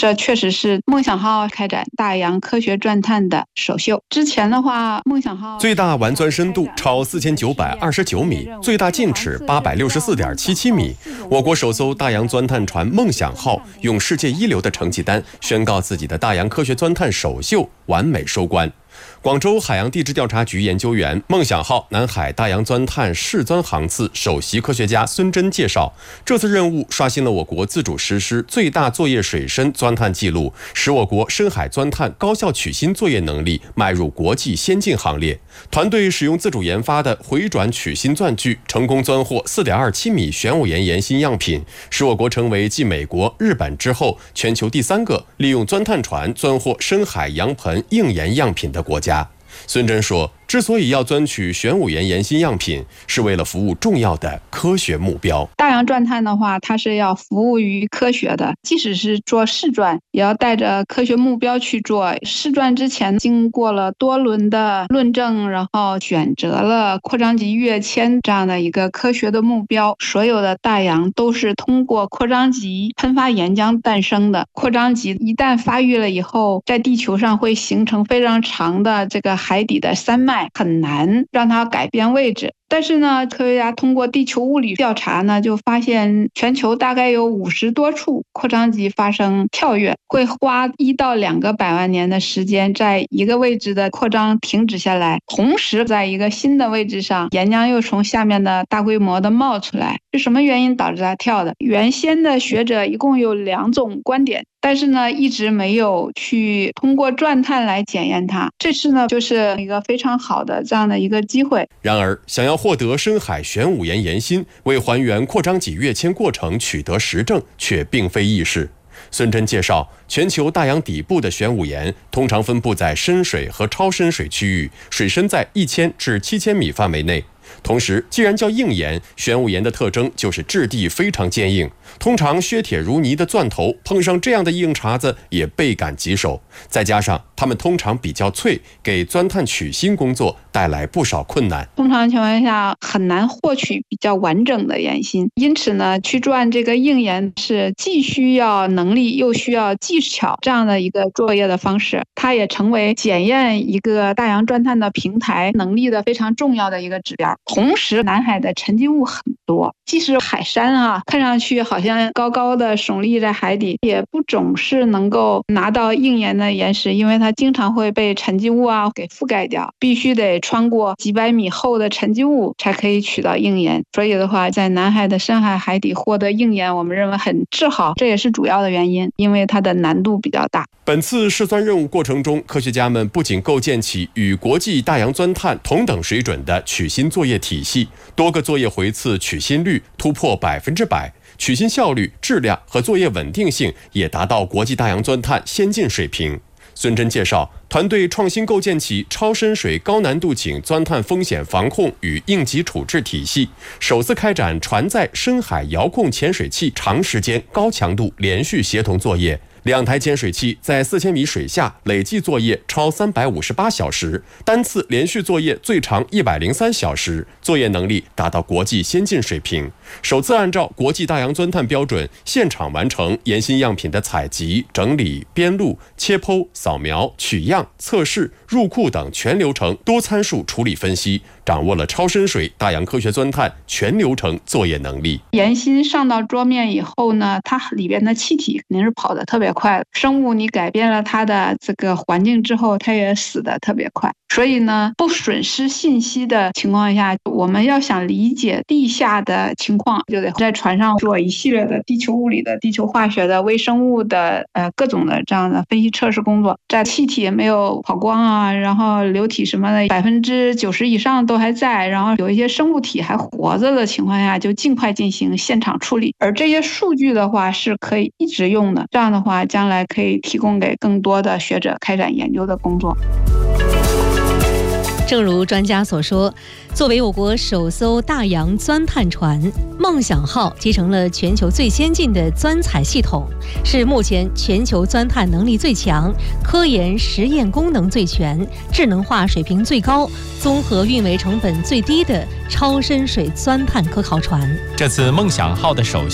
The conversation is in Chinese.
这确实是梦想号开展大洋科学钻探的首秀。之前的话，梦想号最大完钻深度超4929米，最大径尺864.77米。我国首艘大洋钻探船梦想号用世界一流的成绩单宣告自己的大洋科学钻探首秀完美收官。广州海洋地质调查局研究员、梦想号南海大洋钻探试钻航次首席科学家孙真介绍，这次任务刷新了我国自主实施最大作业水深钻探记录，使我国深海钻探高效取芯作业能力迈入国际先进行列。团队使用自主研发的回转取芯钻具，成功钻获4.27米玄武岩岩芯样品，使我国成为继美国、日本之后全球第3个利用钻探船钻获深海洋盆硬岩样品的国家。孙真说，之所以要钻取玄武岩岩芯样品，是为了服务重要的科学目标。 大洋钻探的话，它是要服务于科学的，即使是做试钻，也要带着科学目标去做。试钻之前经过了多轮的论证，然后选择了扩张级跃迁这样的一个科学的目标。所有的大洋都是通过扩张级喷发岩浆诞生的。扩张级一旦发育了以后，在地球上会形成非常长的这个海底的山脉，很难让它改变位置。但是呢，科学家通过地球物理调查呢，就发现全球大概有50多处扩张级发生跳跃，会花1到2个百万年的时间，在一个位置的扩张停止下来，同时在一个新的位置上，岩浆又从下面的大规模的冒出来。是什么原因导致它跳的？原先的学者一共有2种观点，但是呢，一直没有去通过钻探来检验它。这次呢，就是一个非常好的这样的一个机会。 然而，想要获得深海玄武岩岩芯，为还原扩张级跃迁过程取得实证，却并非易事。孙真介绍，全球大洋底部的玄武岩通常分布在深水和超深水区域，水深在1000至7000米范围内。同时，既然叫硬岩，玄武岩的特征就是质地非常坚硬，通常削铁如泥的钻头碰上这样的硬茬子也倍感棘手，再加上它们通常比较脆，给钻探取芯工作带来不少困难。 通常情况下很难获取比较完整的岩芯，因此呢，去钻这个硬岩是既需要能力又需要技巧这样的一个作业的方式，它也成为检验一个大洋钻探的平台能力的非常重要的一个指标。同时，南海的沉积物很多，即使海山看上去好像高高的耸立在海底，也不总是能够拿到硬岩的岩石，因为它经常会被沉积物给覆盖掉，必须得穿过几百米厚的沉积物才可以取到硬岩。所以的话，在南海的深海海底获得硬岩，我们认为很自豪，这也是主要的原因，因为它的难度比较大。 本次试钻任务过程中，科学家们不仅构建起与国际大洋钻探同等水准的取芯作业体系，多个作业回次取芯率突破100%，取芯效率、质量和作业稳定性也达到国际大洋钻探先进水平。孙真介绍，团队创新构建起超深水高难度井钻探风险防控与应急处置体系，首次开展船载深海遥控潜水器长时间高强度连续协同作业。2台潜水器在4000米水下累计作业超358小时，单次连续作业最长103小时，作业能力达到国际先进水平。首次按照国际大洋钻探标准，现场完成岩芯样品的采集、整理、编录、切剖、扫描、取样、测试、入库等全流程多参数处理分析，掌握了超深水大洋科学钻探全流程作业能力。 岩芯上到桌面以后呢，它里边的气体肯定是跑得特别快的，生物你改变了它的这个环境之后，它也死得特别快。所以呢，不损失信息的情况下，我们要想理解地下的情况，就得在船上做一系列的地球物理的、地球化学的、微生物的各种的这样的分析测试工作。在气体没有跑光然后流体什么的90%以上都还在，然后有一些生物体还活着的情况下，就尽快进行现场处理。而这些数据的话是可以一直用的，这样的话将来可以提供给更多的学者开展研究的工作。 正如专家所说，作为我国首艘大洋钻探船，梦想号集成了全球最先进的钻采系统，是目前全球钻探能力最强、科研实验功能最全、智能化水平最高、综合运维成本最低的超深水钻探科考船。 这次梦想号的首